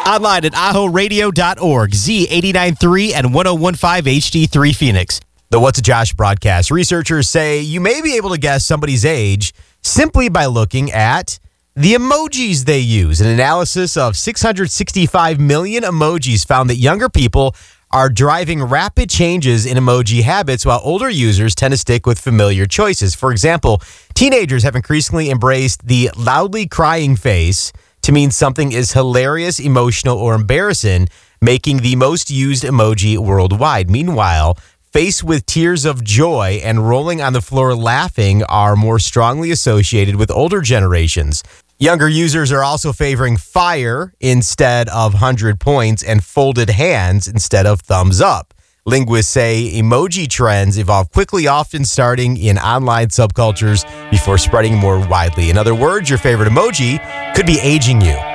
Online at ahoradio.org, Z89.3 and 101.5 HD3 Phoenix. The What's a Josh broadcast. Researchers say you may be able to guess somebody's age simply by looking at the emojis they use. An analysis of 665 million emojis found that younger people are driving rapid changes in emoji habits, while older users tend to stick with familiar choices. For example, teenagers have increasingly embraced the loudly crying face to mean something is hilarious, emotional, or embarrassing, making the most used emoji worldwide. Meanwhile, face with tears of joy and rolling on the floor laughing are more strongly associated with older generations. Younger users are also favoring fire instead of 100 points and folded hands instead of thumbs up. Linguists say emoji trends evolve quickly, often starting in online subcultures before spreading more widely. In other words, your favorite emoji could be aging you.